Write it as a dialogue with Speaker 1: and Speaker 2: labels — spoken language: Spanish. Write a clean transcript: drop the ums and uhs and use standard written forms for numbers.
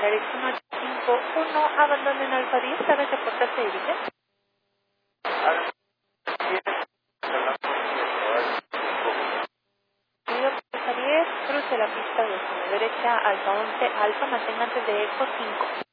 Speaker 1: dirección 851, abandonen Alfa 10, ¿sabe qué puerta se dirige? Bienvenido a Alfa 10, cruce la pista de su derecha, Alfa 11, Alfa, mantenga antes de Eco 5.